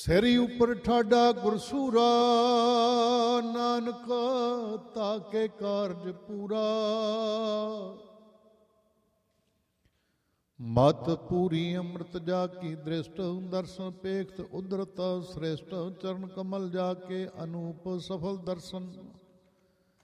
ਸਿਰੀ ਉੱਪਰ ਠਾਡਾ ਗੁਰਸੂਰਾ, ਨਾਨਕ ਤਾਕੇ ਕਾਰਜ ਪੂਰਾ। ਮਤ ਪੂਰੀ ਅੰਮ੍ਰਿਤ ਜਾ ਕੀ ਦ੍ਰਿਸ਼ਟ, ਦਰਸ਼ਨ ਪੇਖਤ ਉਦਰਤ ਸ੍ਰੇਸ਼ਟ। ਚਰਨ ਕਮਲ ਜਾ ਕੇ ਅਨੂਪ ਸਫਲ ਦਰਸ਼ਨ।